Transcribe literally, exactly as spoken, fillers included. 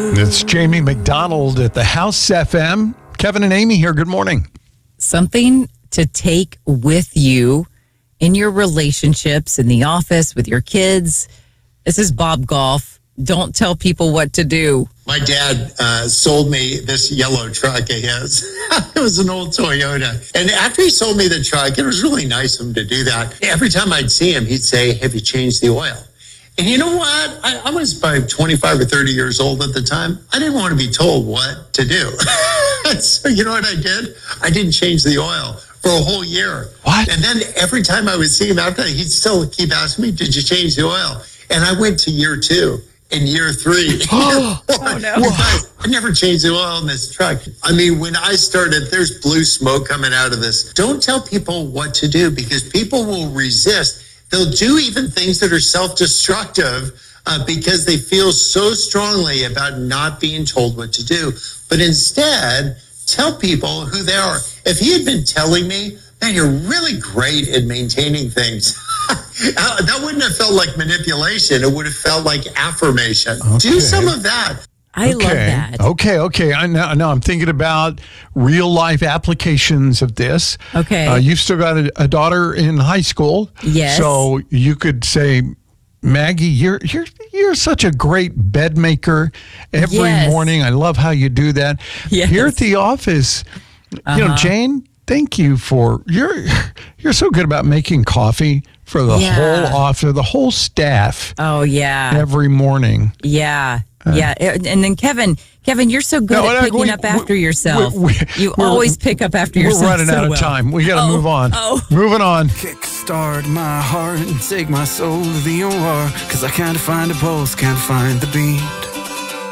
It's Jamie McDonald at the House F M. Kevin and Amy here. Good morning. Something to take with you in your relationships, in the office, with your kids. This is Bob Golf. Don't tell people what to do. My dad uh, sold me this yellow truck of his. It was an old Toyota. And after he sold me the truck, it was really nice of him to do that. Every time I'd see him, he'd say, "Have you changed the oil?" And you know what? I, I was about twenty-five or thirty years old at the time. I didn't want to be told what to do. So you know what I did? I didn't change the oil for a whole year. What? And then every time I would see him after that, he'd still keep asking me, "Did you change the oil?" And I went to year two. In year three. Oh, no. I never changed the oil in this truck. I mean, when I started, there's blue smoke coming out of this. Don't tell people what to do because people will resist. They'll do even things that are self-destructive uh, because they feel so strongly about not being told what to do. But instead, tell people who they are. If he had been telling me, "Man, you're really great at maintaining things," that wouldn't have felt like manipulation. It would have felt like affirmation. Okay. Do some of that. I okay. love that. Okay, okay. I now, now I'm thinking about real life applications of this. Okay. Uh, you've still got a, a daughter in high school. Yes. So you could say, "Maggie, you're you're you're such a great bed maker every Yes. morning. I love how you do that." Yes. Here at the office, Uh-huh. you know, Jane, thank you for you're you're so good about making coffee for the Yeah. whole office, the whole staff Oh, yeah. every morning. Yeah. Yeah. And then Kevin, Kevin, you're so good No, at no, picking we- up after we- yourself. we- we- you we're- always pick up after yourself. We're running so out of well. time. We got to Oh, move on. oh. Moving on. Kickstart my heart and take my soul to the O R, 'cause I can't find a pulse, can't find the beat.